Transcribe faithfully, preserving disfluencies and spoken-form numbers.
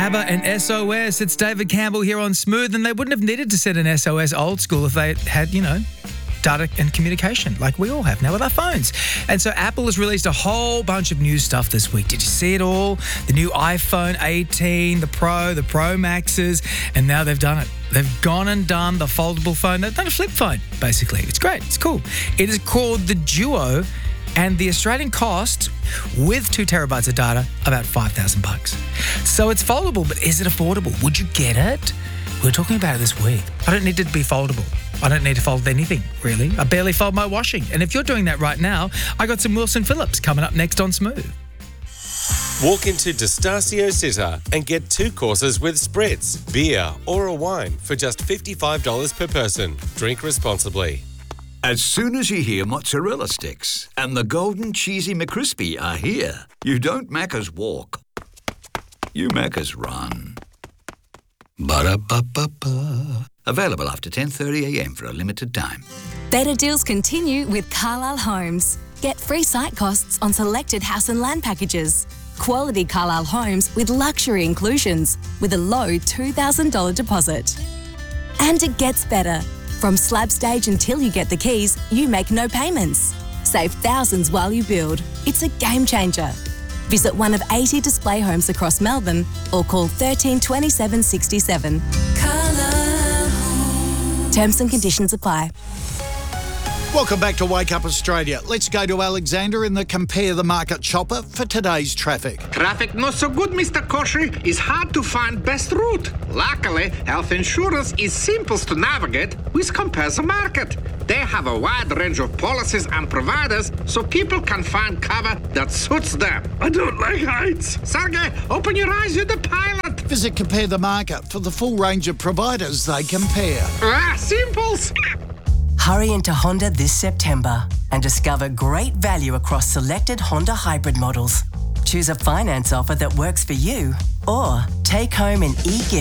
ABBA and S O S. It's David Campbell here on Smooth, and they wouldn't have needed to send an S O S old school if they had, you know, data and communication like we all have now with our phones. And so Apple has released a whole bunch of new stuff this week. Did you see it all? The new iPhone eighteen, the Pro, the Pro Maxes, and now they've done it. They've gone and done the foldable phone. They've done a flip phone, basically. It's great. It's cool. It is called the Duo, and the Australian cost with two terabytes of data, about five thousand bucks. So it's foldable, but is it affordable? Would you get it? We're talking about it this week. I don't need it to be foldable. I don't need to fold anything, really. I barely fold my washing. And if you're doing that right now, I got some Wilson Phillips coming up next on Smooth. Walk into D'Estasio Sitter and get two courses with spritz, beer or a wine for just fifty-five dollars per person. Drink responsibly. As soon as you hear mozzarella sticks and the golden cheesy McCrispy are here, you don't Macca's walk. You Macca's run. Ba-da-ba-ba-ba. Available after ten thirty a m for a limited time. Better deals continue with Carlisle Homes. Get free site costs on selected house and land packages. Quality Carlisle Homes with luxury inclusions with a low two thousand dollars deposit. And it gets better. From slab stage until you get the keys, you make no payments. Save thousands while you build. It's a game changer. Visit one of eighty display homes across Melbourne or call one three two seven six seven. Terms and conditions apply. Welcome back to Wake Up Australia. Let's go to Alexander in the Compare the Market chopper for today's traffic. Traffic not so good, Mister Koshy. It's hard to find best route. Luckily, health insurance is simple to navigate with Compare the Market. They have a wide range of policies and providers so people can find cover that suits them. I don't like heights. Sergey, open your eyes, you're the pilot. Visit Compare the Market for the full range of providers they compare. Ah, simples. Hurry into Honda this September and discover great value across selected Honda hybrid models. Choose a finance offer that works for you or take home an e-gift